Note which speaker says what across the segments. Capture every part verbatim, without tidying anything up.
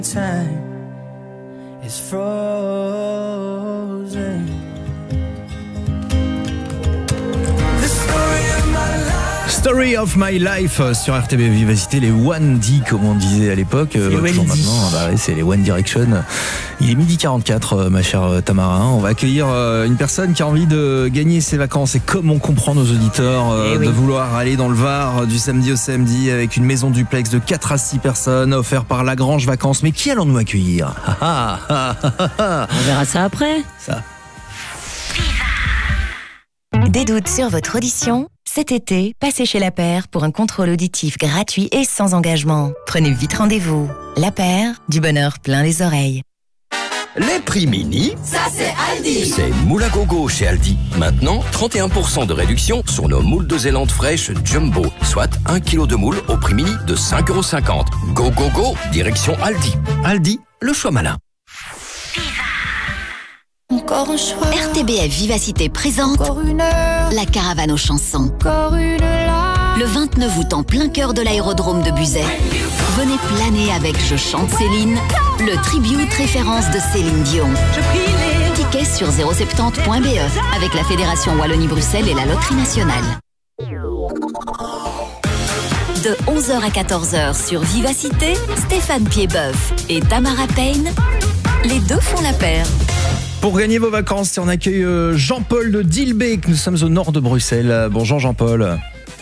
Speaker 1: Time is frozen. The story of my life.
Speaker 2: Story of my life sur R T B Vivacité, les One D comme on disait à l'époque. Euh, toujours maintenant, bah ouais, c'est les One Direction. Il est midi quarante-quatre, ma chère Tamara. On va accueillir une personne qui a envie de gagner ses vacances. Et comme on comprend nos auditeurs, euh, oui. de vouloir aller dans le Var du samedi au samedi avec une maison duplex de quatre à six personnes offert par Lagrange Vacances. Mais qui allons-nous accueillir?
Speaker 3: On verra ça après.
Speaker 2: Ça.
Speaker 4: Des doutes sur votre audition? Cet été, passez chez La Paire pour un contrôle auditif gratuit et sans engagement. Prenez vite rendez-vous. La Paire, du bonheur plein les oreilles.
Speaker 5: Les prix mini,
Speaker 6: ça c'est Aldi.
Speaker 5: C'est moule à gogo chez Aldi. Maintenant, trente et un pour cent de réduction sur nos moules de Zélande fraîches Jumbo, soit un kilo de moule au prix mini de cinq euros cinquante. Go go go, direction Aldi. Aldi, le choix malin.
Speaker 6: Encore un choix.
Speaker 4: R T B F Vivacité présente
Speaker 6: Encore une heure.
Speaker 4: La caravane aux chansons.
Speaker 6: Encore une larme.
Speaker 4: Le vingt-neuf août en plein cœur de l'aérodrome de Buzet. Venez planer avec Je chante Céline, le tribute référence de Céline Dion. Tickets sur zéro soixante-dix point b e avec la Fédération Wallonie-Bruxelles et la Loterie Nationale. De onze heures à quatorze heures sur Vivacité, Stéphane Piedboeuf et Tamara Payne, les deux font la paire.
Speaker 2: Pour gagner vos vacances, on accueille Jean-Paul de Dilbeek. Nous sommes au nord de Bruxelles. Bonjour Jean-Paul.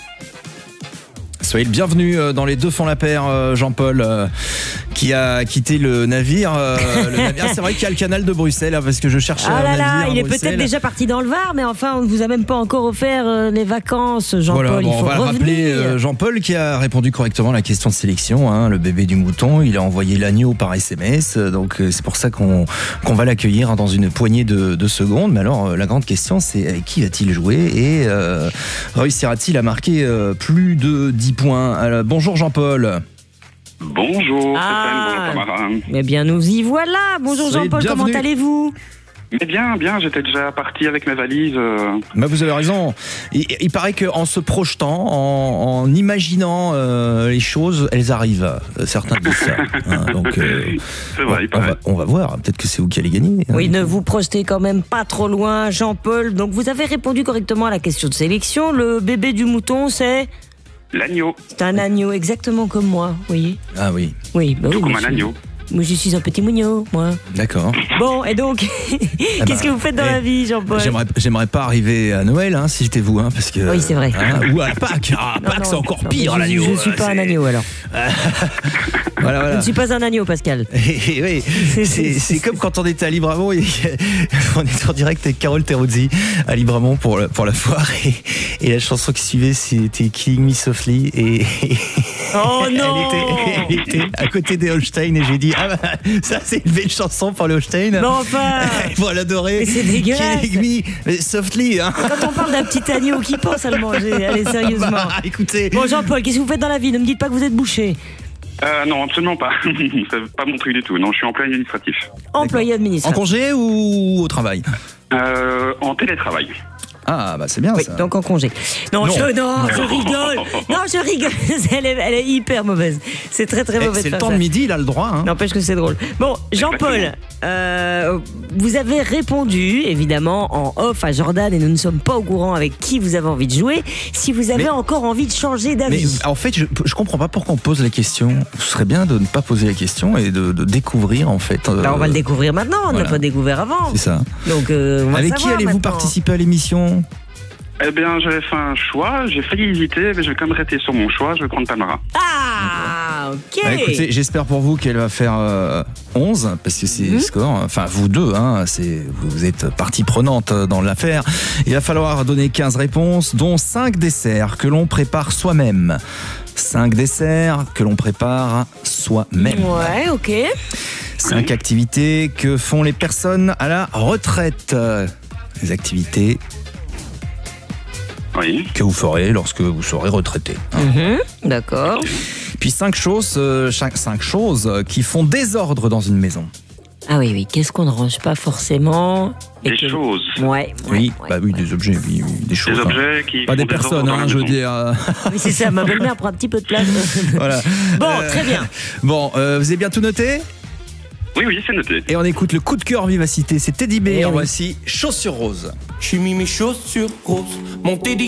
Speaker 2: Soyez le bienvenu dans les deux font la paire, Jean-Paul, qui a quitté le navire. Le navire, c'est vrai qu'il y a le canal de Bruxelles, parce que je cherchais
Speaker 3: ah là
Speaker 2: un navire.
Speaker 3: Là, il est
Speaker 2: Bruxelles.
Speaker 3: peut-être déjà parti dans le Var, mais enfin, on ne vous a même pas encore offert les vacances, Jean-Paul.
Speaker 2: Voilà, bon,
Speaker 3: il faut
Speaker 2: on va
Speaker 3: revenir.
Speaker 2: le rappeler, Jean-Paul qui a répondu correctement à la question de sélection, hein, le bébé du mouton. Il a envoyé l'agneau par S M S, donc c'est pour ça qu'on qu'on va l'accueillir dans une poignée de, de secondes. Mais alors, la grande question, c'est avec qui va-t-il jouer et euh, réussira-t-il à marquer euh, plus de dix points? Alors, bonjour Jean-Paul.
Speaker 7: Bonjour
Speaker 3: ah,
Speaker 7: Stéphane, bonjour Tamara.
Speaker 3: Eh bien, nous y voilà. Bonjour
Speaker 2: Soyez
Speaker 3: Jean-Paul, comment allez-vous?
Speaker 7: Mais bien, bien, j'étais déjà parti avec mes valises. Euh...
Speaker 2: Bah vous avez raison. Il, il paraît qu'en se projetant, en, en imaginant euh, les choses, elles arrivent. Certains disent ça. Hein, donc, euh,
Speaker 7: c'est vrai,
Speaker 2: on, on, va, on va voir. Peut-être que c'est vous qui allez gagner. Hein.
Speaker 3: Oui, ne vous projetez quand même pas trop loin, Jean-Paul. Donc, vous avez répondu correctement à la question de sélection. Le bébé du mouton, c'est...
Speaker 7: L'agneau.
Speaker 3: C'est un agneau, exactement comme moi, oui.
Speaker 2: Ah oui.
Speaker 3: Oui, bah
Speaker 7: Tout
Speaker 3: oui,
Speaker 7: comme
Speaker 3: monsieur.
Speaker 7: un agneau.
Speaker 3: Moi, je suis un petit mougnon, moi.
Speaker 2: D'accord.
Speaker 3: Bon, et donc, qu'est-ce
Speaker 2: bah,
Speaker 3: que vous faites dans
Speaker 2: eh,
Speaker 3: la vie, Jean-Paul?
Speaker 2: J'aimerais, j'aimerais pas arriver à Noël, hein, si j'étais vous, hein, parce que.
Speaker 3: Oui, c'est vrai.
Speaker 2: Hein, ou à Pâques. Ah,
Speaker 3: Non,
Speaker 2: Pâques,
Speaker 3: non,
Speaker 2: c'est encore
Speaker 3: non,
Speaker 2: pire,
Speaker 3: je,
Speaker 2: l'agneau.
Speaker 3: Je ne suis pas
Speaker 2: c'est...
Speaker 3: un agneau, alors.
Speaker 2: voilà, voilà.
Speaker 3: Je ne suis pas un agneau, Pascal.
Speaker 2: Et, oui, c'est, c'est comme quand on était à Libramont, et on était en direct avec Carole Terruzzi à Libramont pour, pour la foire, et, et la chanson qui suivait, c'était Killing Me Softly, et, et
Speaker 3: oh non
Speaker 2: elle, était, elle était à côté des Holstein, et j'ai dit, ah bah, ça c'est une belle chanson pour les Holstein.
Speaker 3: Non, enfin.
Speaker 2: Il faut l'adorer.
Speaker 3: Mais c'est dégueulasse.
Speaker 2: Killing Me Softly, hein.
Speaker 3: Quand on parle d'un petit agneau, qui pense à le manger? Allez, sérieusement.
Speaker 2: Bah, écoutez.
Speaker 3: Bon, Jean-Paul, qu'est-ce que vous faites dans la vie? Ne me dites pas que vous êtes boucher.
Speaker 7: Euh, non, absolument pas. C'est pas mon truc du tout. Non, je suis employé administratif.
Speaker 3: Employé
Speaker 2: En
Speaker 3: administratif.
Speaker 2: congé ou au travail?
Speaker 7: Euh, en télétravail.
Speaker 2: Ah, bah c'est bien
Speaker 3: Oui,
Speaker 2: ça.
Speaker 3: donc en congé. Non,
Speaker 2: Non.
Speaker 3: je, non, je rigole. Non, je rigole. Elle est, elle est hyper mauvaise. C'est très, très
Speaker 2: Eh,
Speaker 3: mauvais.
Speaker 2: c'est
Speaker 3: de
Speaker 2: le
Speaker 3: faire
Speaker 2: temps
Speaker 3: ça.
Speaker 2: de midi, il a le droit. Hein.
Speaker 3: N'empêche que c'est drôle. Bon, Jean-Paul, euh, vous avez répondu, évidemment, en off à Jordan, et nous ne sommes pas au courant avec qui vous avez envie de jouer. Si vous avez
Speaker 2: Mais-
Speaker 3: encore envie de changer
Speaker 2: Mais
Speaker 3: d'avis.
Speaker 2: en fait, je, je comprends pas pourquoi on pose la question. Ce serait bien de ne pas poser la question et de, de découvrir, en fait. euh,
Speaker 3: Bah, on va le découvrir maintenant, on ne
Speaker 2: voilà.
Speaker 3: l'a pas découvert avant.
Speaker 2: C'est ça.
Speaker 3: Donc, euh, on va
Speaker 2: Avec
Speaker 3: le
Speaker 2: qui
Speaker 3: savoir
Speaker 2: allez-vous
Speaker 3: maintenant.
Speaker 2: participer à l'émission?
Speaker 7: Eh bien, j'avais fait un choix. J'ai failli hésiter, mais je vais quand même rester sur mon choix. Je vais prendre Tamara.
Speaker 3: Ah, ok.
Speaker 2: Bah, écoutez, j'espère pour vous qu'elle va faire euh, onze, parce que c'est
Speaker 3: Mhm.
Speaker 2: le score. Enfin, vous deux, hein, c'est, vous êtes partie prenante dans l'affaire. Il va falloir donner quinze réponses, dont cinq desserts que l'on prépare soi-même. cinq desserts que l'on prépare soi-même.
Speaker 3: Ouais, ok.
Speaker 2: cinq activités que font les personnes à la retraite. Les activités
Speaker 7: Oui.
Speaker 2: que vous ferez lorsque vous serez retraité. hein.
Speaker 3: Mhm, d'accord.
Speaker 2: Puis cinq choses, euh, cinq, cinq choses qui font désordre dans une maison.
Speaker 3: Ah oui, oui. Qu'est-ce qu'on ne range pas forcément et
Speaker 7: Des
Speaker 3: que-
Speaker 7: choses.
Speaker 3: Ouais.
Speaker 2: Oui,
Speaker 3: ouais,
Speaker 2: bah
Speaker 3: ouais,
Speaker 2: oui,
Speaker 3: ouais.
Speaker 2: des objets, oui, oui, des choses.
Speaker 7: Des
Speaker 2: hein.
Speaker 7: objets qui.
Speaker 2: Pas
Speaker 7: font
Speaker 2: des
Speaker 7: désordre
Speaker 2: personnes,
Speaker 7: dans la
Speaker 2: hein, je veux
Speaker 7: maison.
Speaker 2: dire. euh,
Speaker 3: Oui, c'est ça. Ma belle-mère prend un petit peu de place.
Speaker 2: voilà.
Speaker 3: Bon,
Speaker 2: Euh,
Speaker 3: très bien.
Speaker 2: Bon, euh, vous avez bien tout noté ?
Speaker 7: Oui, oui, c'est noté.
Speaker 2: Et on écoute le coup de cœur Vivacité, c'est Teddy B.
Speaker 3: Eh
Speaker 2: En
Speaker 3: oui.
Speaker 2: voici Chaussures Roses.
Speaker 1: J'ai mis mes chaussures roses, mon Teddy